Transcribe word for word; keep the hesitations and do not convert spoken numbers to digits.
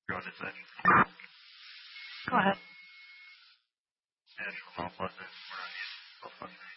Go on this edge. Go ahead. Edge, we're all plugged in. We're not using.